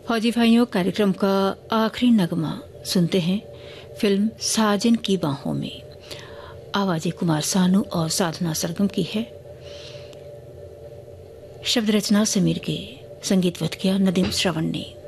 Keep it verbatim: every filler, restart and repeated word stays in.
फौजी भाइयों कार्यक्रम का आखिरी नगमा सुनते हैं फिल्म साजन की बाहों में। आवाज़ें कुमार सानू और साधना सरगम की है। शब्द रचना समीर के, संगीतवत किया नदीम श्रवण ने।